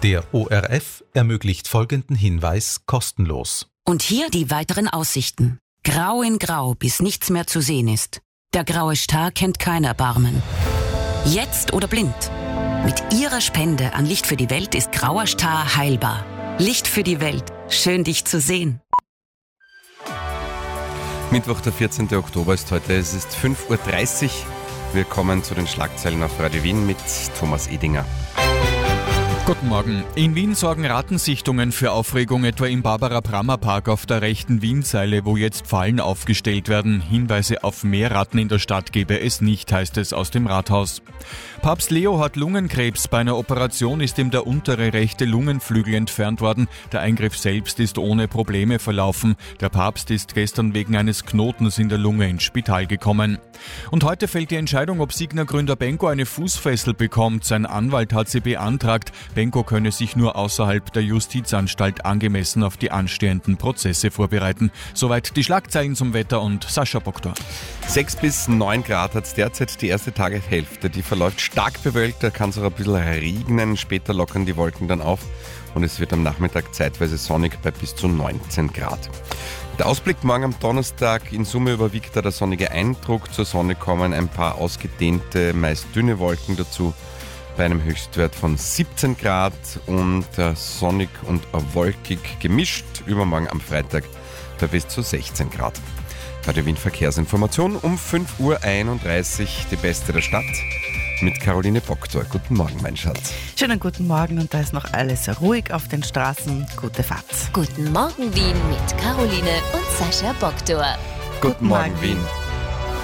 Der ORF ermöglicht folgenden Hinweis kostenlos. Und hier die weiteren Aussichten. Grau in Grau, bis nichts mehr zu sehen ist. Der graue Star kennt kein Erbarmen. Jetzt oder blind. Mit Ihrer Spende an Licht für die Welt ist grauer Star heilbar. Licht für die Welt. Schön, dich zu sehen. Mittwoch, der 14. Oktober ist heute. Es ist 5.30 Uhr. Wir kommen zu den Schlagzeilen auf Radio Wien mit Thomas Edinger. Guten Morgen. In Wien sorgen Rattensichtungen für Aufregung, etwa im Barbara-Brammer-Park auf der rechten Wienseile, wo jetzt Fallen aufgestellt werden. Hinweise auf mehr Ratten in der Stadt gebe es nicht, heißt es aus dem Rathaus. Papst Leo hat Lungenkrebs. Bei einer Operation ist ihm der untere rechte Lungenflügel entfernt worden. Der Eingriff selbst ist ohne Probleme verlaufen. Der Papst ist gestern wegen eines Knotens in der Lunge ins Spital gekommen. Und heute fällt die Entscheidung, ob Signa-Gründer Benko eine Fußfessel bekommt. Sein Anwalt hat sie beantragt. Benko könne sich nur außerhalb der Justizanstalt angemessen auf die anstehenden Prozesse vorbereiten. Soweit die Schlagzeilen zum Wetter und Sascha Boktor. 6 bis 9 Grad hat es derzeit, die erste Tageshälfte. Die verläuft stark bewölkt, da kann es auch ein bisschen regnen. Später lockern die Wolken dann auf und es wird am Nachmittag zeitweise sonnig bei bis zu 19 Grad. Der Ausblick morgen am Donnerstag, in Summe überwiegt da der sonnige Eindruck. Zur Sonne kommen ein paar ausgedehnte, meist dünne Wolken dazu. Bei einem Höchstwert von 17 Grad und sonnig und wolkig gemischt. Übermorgen am Freitag bei bis zu 16 Grad. Bei der Wien Verkehrsinformation um 5.31 Uhr, die beste der Stadt, mit Caroline Boktor. Guten Morgen, mein Schatz. Schönen guten Morgen und da ist noch alles ruhig auf den Straßen. Gute Fahrt. Guten Morgen, Wien mit Caroline und Sascha Boktor. Guten Morgen, Wien.